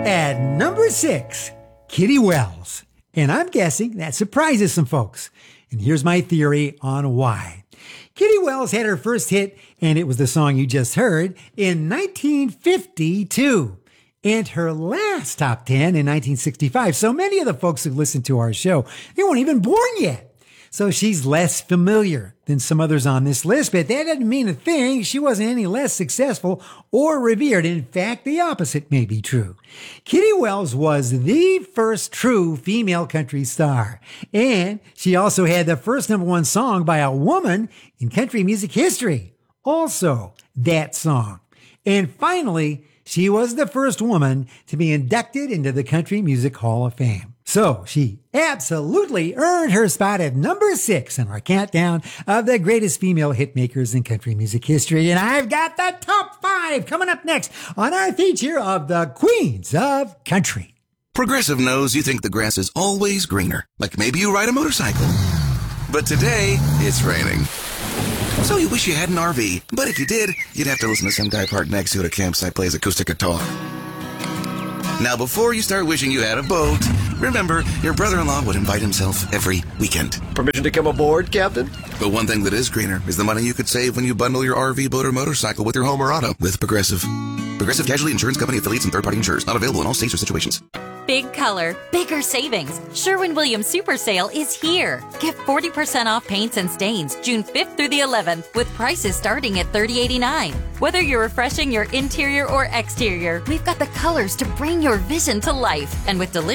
At number 6, Kitty Wells. And I'm guessing that surprises some folks. And here's my theory on why. Kitty Wells had her first hit, and it was the song you just heard, in 1952. And her last top 10 in 1965. So many of the folks who listen to our show, they weren't even born yet. So she's less familiar than some others on this list, but that doesn't mean a thing. She wasn't any less successful or revered. In fact, the opposite may be true. Kitty Wells was the first true female country star. And she also had the first number 1 song by a woman in country music history. Also, that song. And finally, she was the first woman to be inducted into the Country Music Hall of Fame. So she absolutely earned her spot at number 6 in our countdown of the greatest female hitmakers in country music history. And I've got the top 5 coming up next on our feature of the Queens of Country. Progressive knows you think the grass is always greener, like maybe you ride a motorcycle. But today, it's raining. So you wish you had an RV, but if you did, you'd have to listen to some guy parked next to you at a campsite play his acoustic guitar. Now, before you start wishing you had a boat, remember, your brother-in-law would invite himself every weekend. Permission to come aboard, Captain? But one thing that is greener is the money you could save when you bundle your RV, boat, or motorcycle with your home or auto with Progressive. Progressive Casualty Insurance Company affiliates and third-party insurers. Not available in all states or situations. Big color, bigger savings. Sherwin-Williams Super Sale is here. Get 40% off paints and stains June 5th through the 11th with prices starting at $30.89. Whether you're refreshing your interior or exterior, we've got the colors to bring your vision to life. And with delivery